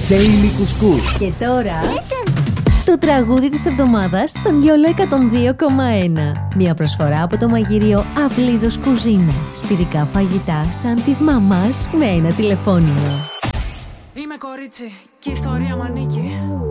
Daily Κουσκούς. Και τώρα το τραγούδι της εβδομάδας στον YOLO 102,1. Μια προσφορά από το μαγειρίο Αυλίδος Κουζίνα. Σπιτικά φαγητά σαν της μαμάς με ένα τηλεφώνημα. Είμαι κορίτσι και η ιστορία μ' ανήκει.